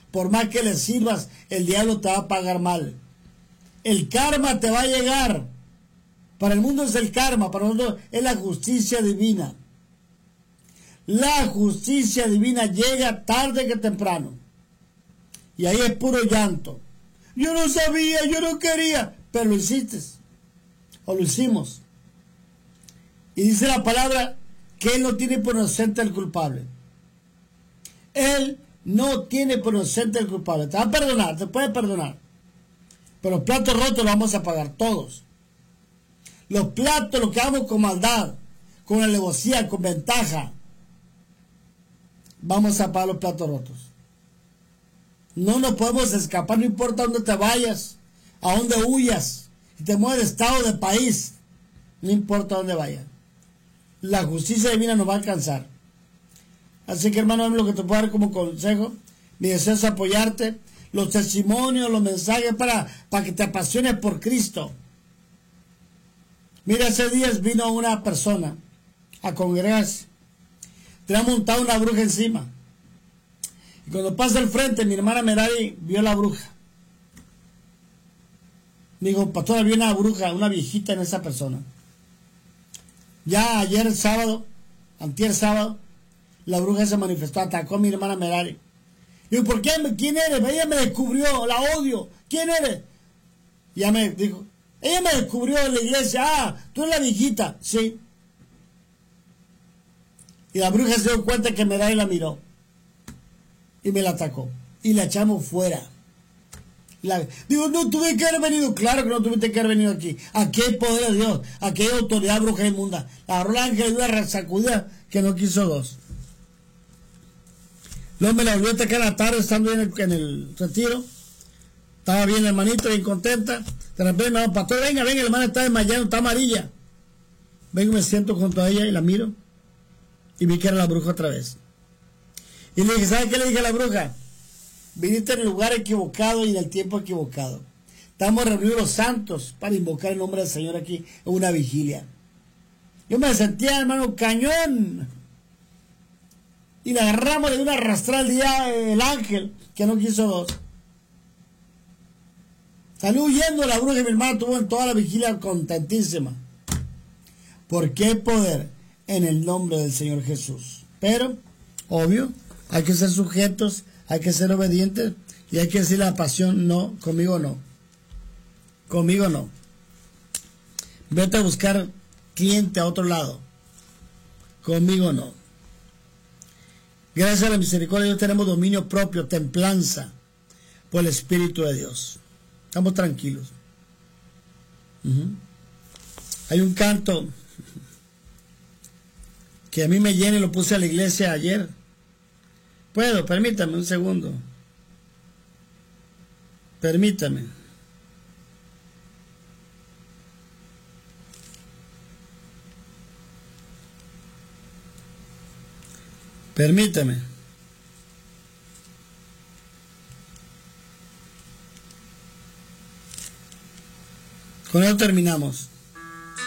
por más que le sirvas, el diablo te va a pagar mal. El karma te va a llegar. Para el mundo es el karma, para nosotros es la justicia divina. La justicia divina llega tarde que temprano. Y ahí es puro llanto. Yo no sabía, yo no quería, pero lo hiciste. O lo hicimos. Y dice la palabra que Él no tiene por inocente al culpable. Él no tiene por inocente al culpable. Te va a perdonar, te puede perdonar. Pero los platos rotos los vamos a pagar todos. Los platos, los que hagamos con maldad, con alevosía, con ventaja, vamos a pagar los platos rotos. No nos podemos escapar, no importa dónde te vayas, a dónde huyas, si te mueves de estado, de país, no importa dónde vayas. La justicia divina nos va a alcanzar. Así que, hermano, lo que te puedo dar como consejo, mi deseo es apoyarte, los testimonios, los mensajes para que te apasiones por Cristo. Mira, hace días vino una persona a congregarse. Tenía montada una bruja encima. Y cuando pasa al frente, mi hermana Merari vio la bruja. Me dijo, pastor, había una bruja, una viejita en esa persona. Ya ayer sábado, antier sábado, la bruja se manifestó, atacó a mi hermana Merari. Digo, ¿por qué? ¿Quién eres? Ella me descubrió, la odio. ¿Quién eres? Y ya me dijo, ella me descubrió en la iglesia. Ah, tú eres la viejita. Sí. Y la bruja se dio cuenta que Merari la miró. Y me la atacó. Y la echamos fuera. Digo, no tuve que haber venido. Claro que no tuviste que haber venido aquí. Aquí hay poder de Dios. Aquí hay autoridad bruja inmunda. La agarró el ángel de una sacudida que no quiso dos. Luego me la volvió a atacar en la tarde, estando en el retiro. Estaba bien la hermanita, bien contenta. De repente me dijo, pastor, venga, la hermana está desmayando, está amarilla. Vengo, me siento junto a ella y la miro. Y vi que era la bruja otra vez. Y le dije, ¿sabes qué le dije a la bruja? Viniste en el lugar equivocado y en el tiempo equivocado. Estamos reunidos los santos para invocar el nombre del Señor aquí en una vigilia. Yo me sentía, hermano, cañón. Y la agarramos de una arrastrada el ángel, que no quiso dos. Salió huyendo la bruja y mi hermano estuvo en toda la vigilia contentísima. Porque hay poder en el nombre del Señor Jesús. Pero, obvio, hay que ser sujetos, hay que ser obedientes y hay que decir la pasión, no, conmigo no. Conmigo no. Vete a buscar cliente a otro lado. Conmigo no. Gracias a la misericordia de Dios tenemos dominio propio, templanza por el Espíritu de Dios. Estamos tranquilos. Hay un canto que a mí me llena y lo puse a la iglesia ayer. Puedo, permítame un segundo. Permítame. Permítame. Con eso terminamos.